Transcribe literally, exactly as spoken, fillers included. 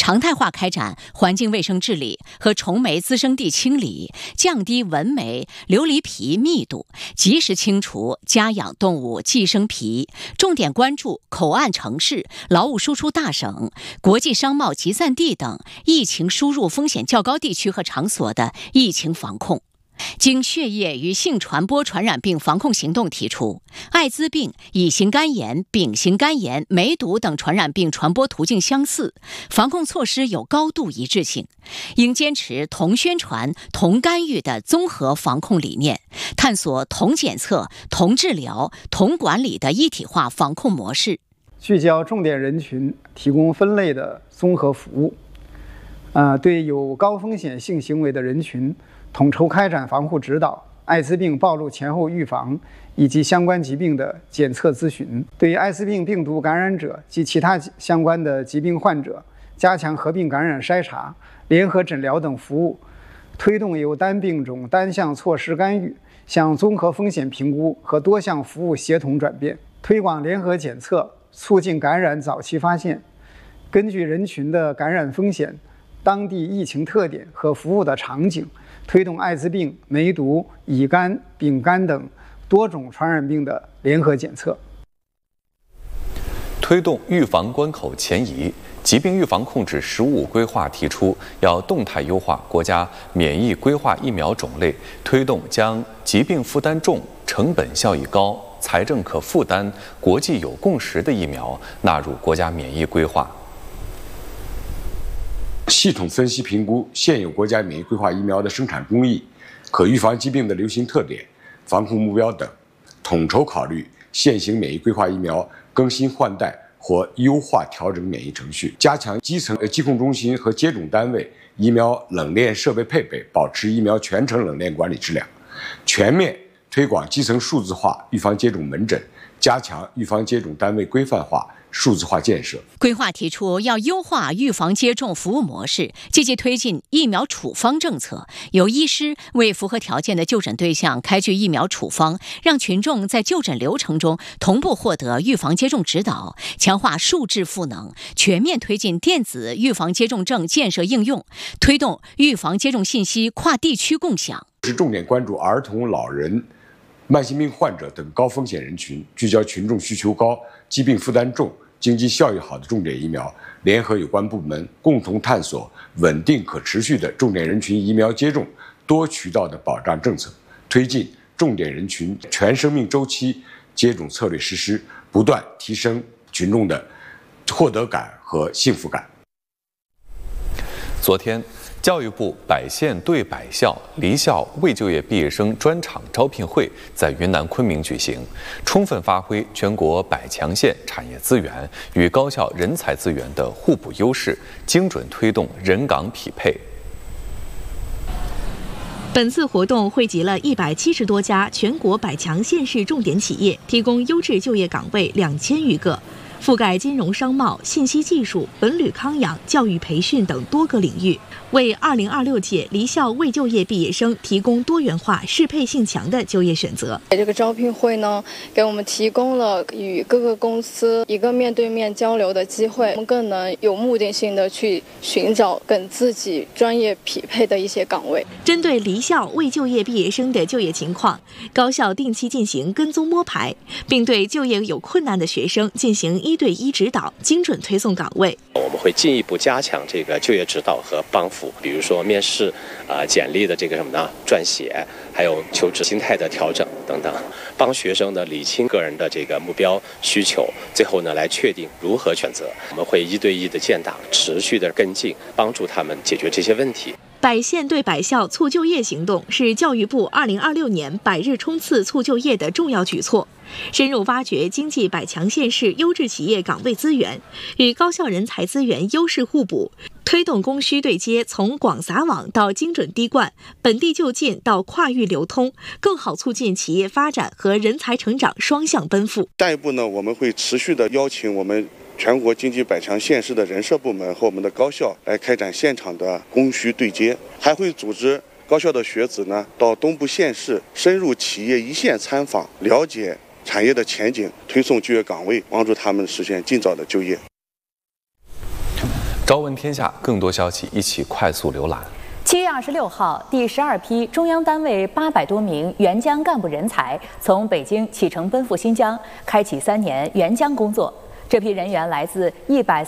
常态化开展环境卫生治理和虫媒滋生地清理，降低蚊媒、琉璃皮密度，及时清除家养动物寄生皮，重点关注口岸城市、劳务输出大省、国际商贸集散地等疫情输入风险较高地区和场所的疫情防控。经血液与性传播传染病防控行动提出，艾滋病、乙型肝炎、丙型肝炎、梅毒等传染病传播途径相似，防控措施有高度一致性，应坚持同宣传、同干预的综合防控理念，探索同检测、同治疗、同管理的一体化防控模式， 聚焦重点人群，提供分类的综合服务。呃，对有高风险性行为的人群，统筹开展防护指导、艾滋病暴露前后预防以及相关疾病的检测咨询；对于艾滋病病毒感染者及其他相关的疾病患者，加强合并感染筛查、联合诊疗等服务，推动由单病种单项措施干预向综合风险评估和多项服务协同转变，推广联合检测，促进感染早期发现。根据人群的感染风险、当地疫情特点和服务的场景，推动艾滋病、梅毒、乙肝、丙肝等多种传染病的联合检测， 推动预防关口前移。疾病预防控制“十五五”规划提出，要动态优化国家免疫规划疫苗种类，推动将疾病负担重、成本效益高、财政可负担、国际有共识的疫苗纳入国家免疫规划。 系统分析评估现有国家免疫规划疫苗的生产工艺、可预防疾病的流行特点、防控目标等，统筹考虑现行免疫规划疫苗更新换代或优化调整免疫程序，加强基层疾控中心和接种单位疫苗冷链设备配备，保持疫苗全程冷链管理质量，全面推广基层数字化预防接种门诊，加强预防接种单位规范化、数字化建设。 规划提出要优化预防接种服务模式，积极推进疫苗处方政策，由医师为符合条件的就诊对象开具疫苗处方，让群众在就诊流程中同步获得预防接种指导，强化数质赋能，全面推进电子预防接种证建设应用，推动预防接种信息跨地区共享。 是重点关注儿童、老人、慢性病患者等高风险人群，聚焦群众需求高、疾病负担重、经济效益好的重点疫苗，联合有关部门共同探索稳定可持续的重点人群疫苗接种多渠道的保障政策，推进重点人群全生命周期接种策略实施，不断提升群众的获得感和幸福感。 昨天，教育部百县对百校离校未就业毕业生专场招聘会在云南昆明举行，充分发挥全国百强县产业资源与高校人才资源的互补优势，精准推动人岗匹配。 本次活动汇集了一百七十多家全国百强县市重点企业，提供优质就业岗位两千余个，覆盖金融商贸、信息技术、文旅康养、教育培训等多个领域，为二零二六届离校未就业毕业生提供多元化、适配性强的就业选择。 这个招聘会呢，给我们提供了与各个公司一个面对面交流的机会，我们更能有目的性的去寻找跟自己专业匹配的一些岗位。 针对离校未就业毕业生的就业情况，高校定期进行跟踪摸排，并对就业有困难的学生进行一对一指导，精准推送岗位。 我们会进一步加强这个就业指导和帮扶，比如说面试、啊、呃、简历的这个什么呢撰写，还有求职心态的调整等等，帮学生呢理清个人的这个目标需求，最后呢来确定如何选择。我们会一对一的建档，持续的跟进，帮助他们解决这些问题。 百县对百校促就业行动是教育部二零二六年百日冲刺促就业的重要举措，深入挖掘经济百强县市优质企业岗位资源，与高校人才资源优势互补，推动供需对接从广撒网到精准滴灌，本地就近到跨域流通，更好促进企业发展和人才成长双向奔赴。 下一步呢，我们会持续的邀请我们全国经济百强县市的人社部门和我们的高校来开展现场的供需对接，还会组织高校的学子呢到东部县市深入企业一线参访，了解产业的前景，推送就业岗位，帮助他们实现尽早的就业。 朝闻天下，更多消息一起快速浏览。 七月二十六号，第十二批中央单位八百多名援疆干部人才从北京启程奔赴新疆，开启三年援疆工作。这批人员来自一百